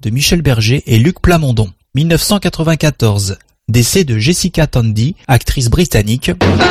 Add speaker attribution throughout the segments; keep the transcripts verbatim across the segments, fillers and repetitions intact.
Speaker 1: de Michel Berger et Luc Plamondon. dix-neuf cent quatre-vingt-quatorze. Décès de Jessica Tandy, actrice britannique.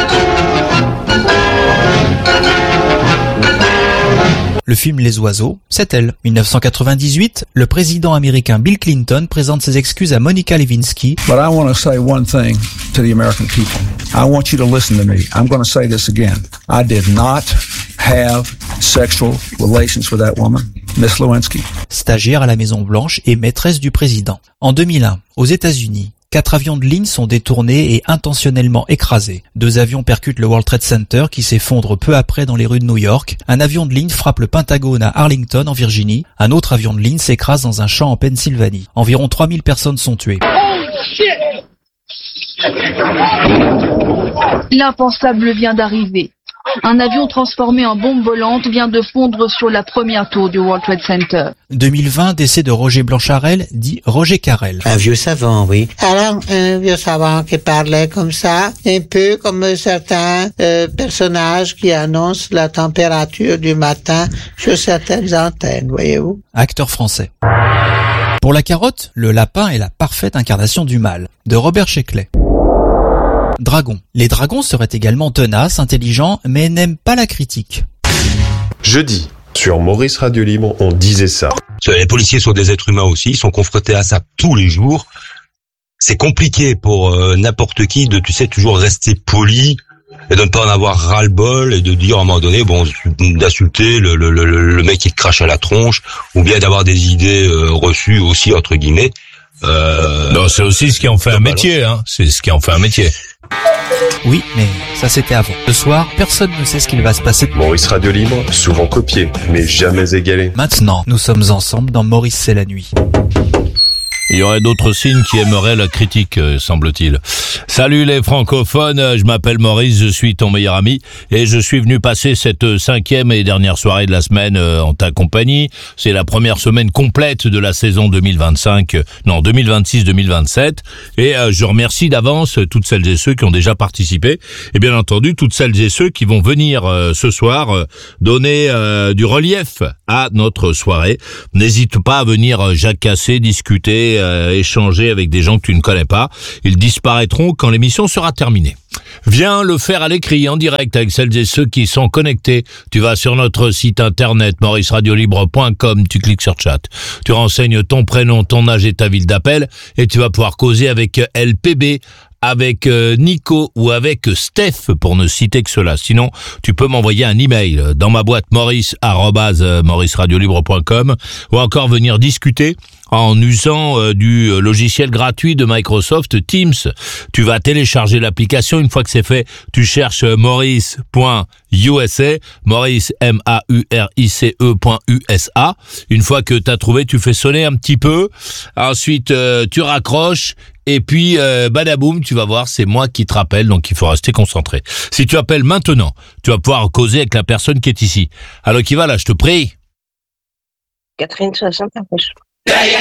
Speaker 1: Le film Les Oiseaux, c'est elle. dix-neuf cent quatre-vingt-dix-huit, le président américain Bill Clinton présente ses excuses à Monica Lewinsky.
Speaker 2: But I want to say one thing to the American people. I want you to listen to me. I'm going to say this again. I did not have sexual relations with that woman, Miss Lewinsky.
Speaker 1: Stagiaire à la Maison Blanche et maîtresse du président. En deux mille un, aux États-Unis, quatre avions de ligne sont détournés et intentionnellement écrasés. Deux avions percutent le World Trade Center qui s'effondre peu après dans les rues de New York. Un avion de ligne frappe le Pentagone à Arlington en Virginie. Un autre avion de ligne s'écrase dans un champ en Pennsylvanie. Environ trois mille personnes sont tuées.
Speaker 3: L'impensable vient d'arriver. Un avion transformé en bombe volante vient de fondre sur la première tour du World Trade Center.
Speaker 1: deux mille vingt, décès de Roger Blancharel, dit Roger Carrel.
Speaker 4: Un vieux savant, oui.
Speaker 5: Alors, un vieux savant qui parlait comme ça, un peu comme certains euh, personnages qui annoncent la température du matin sur certaines antennes, voyez-vous.
Speaker 1: Acteur français. Pour la carotte, le lapin est la parfaite incarnation du mal, de Robert Sheckley. Dragon. Les dragons seraient également tenaces, intelligents, mais n'aiment pas la critique.
Speaker 6: Jeudi, sur Maurice Radio Libre, on disait ça.
Speaker 7: Les policiers sont des êtres humains aussi, ils sont confrontés à ça tous les jours. C'est compliqué pour euh, n'importe qui de, tu sais, toujours rester poli et de ne pas en avoir ras-le-bol et de dire à un moment donné, bon, d'insulter le, le, le, le mec qui te crache à la tronche, ou bien d'avoir des idées euh, reçues aussi, entre guillemets. Euh,
Speaker 8: non, c'est aussi ce qui en fait un métier, hein. C'est ce qui en fait un métier.
Speaker 1: Oui, mais ça c'était avant. Ce soir, personne ne sait ce qu'il va se passer.
Speaker 6: Maurice Radio Libre, souvent copié, mais jamais égalé.
Speaker 1: Maintenant, nous sommes ensemble dans Maurice c'est la nuit.
Speaker 8: Il y aurait d'autres signes qui aimeraient la critique, euh, semble-t-il. Salut les francophones, je m'appelle Maurice, je suis ton meilleur ami et je suis venu passer cette cinquième et dernière soirée de la semaine euh, en ta compagnie. C'est la première semaine complète de la saison deux mille vingt-cinq, euh, non deux mille vingt-six deux mille vingt-sept et euh, je remercie d'avance toutes celles et ceux qui ont déjà participé et bien entendu toutes celles et ceux qui vont venir euh, ce soir euh, donner euh, du relief à notre soirée. N'hésite pas à venir euh, jacasser, discuter, euh, échanger avec des gens que tu ne connais pas. Ils disparaîtront quand l'émission sera terminée. Viens le faire à l'écrit, en direct, avec celles et ceux qui sont connectés. Tu vas sur notre site internet maurice radio libre point com, tu cliques sur chat. Tu renseignes ton prénom, ton âge et ta ville d'appel et tu vas pouvoir causer avec L P B, avec Nico ou avec Steph, pour ne citer que cela. Sinon, tu peux m'envoyer un email dans ma boîte maurice arobase maurice radio libre point com ou encore venir discuter en usant euh, du logiciel gratuit de Microsoft Teams. Tu vas télécharger l'application. Une fois que c'est fait, tu cherches maurice point u s a, Maurice, M A U R I C E point U S A. Une fois que tu as trouvé, tu fais sonner un petit peu. Ensuite, euh, tu raccroches. Et puis, euh, badaboum, tu vas voir, c'est moi qui te rappelle, donc il faut rester concentré. Si tu appelles maintenant, tu vas pouvoir causer avec la personne qui est ici. Alors qui va là, je te prie.
Speaker 9: Catherine soixante-neuf.